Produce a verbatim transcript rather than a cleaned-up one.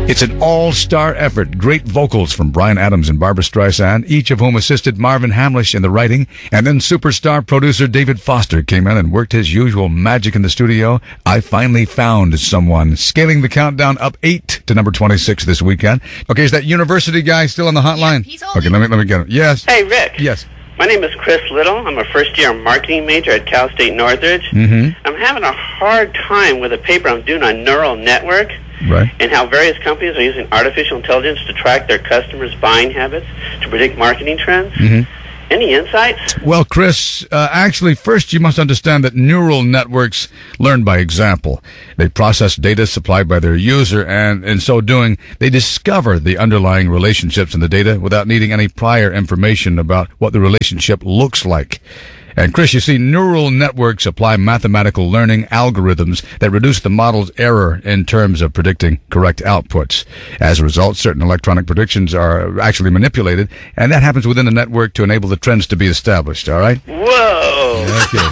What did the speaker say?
It's an all-star effort. Great vocals from Bryan Adams and Barbra Streisand, each of whom assisted Marvin Hamlish in the writing. And then superstar producer David Foster came in and worked his usual magic in the studio. I Finally Found Someone, scaling the countdown up eight to number twenty-six this weekend. Okay, is that university guy still on the hotline? Yeah, he's holding. Okay, let me, let me get him. Yes. Hey, Rick. Yes. My name is Chris Little. I'm a first-year marketing major at Cal State Northridge. Mm-hmm. I'm having a hard time with a paper I'm doing on neural network Right. and how various companies are using artificial intelligence to track their customers' buying habits to predict marketing trends. Mm-hmm. Any insights? Well, Chris, uh, actually, first you must understand that neural networks learn by example. They process data supplied by their user, and in so doing, they discover the underlying relationships in the data without needing any prior information about what the relationship looks like. And Chris, you see, neural networks apply mathematical learning algorithms that reduce the model's error in terms of predicting correct outputs. As a result, certain electronic predictions are actually manipulated, and that happens within the network to enable the trends to be established, all right? Whoa! Okay.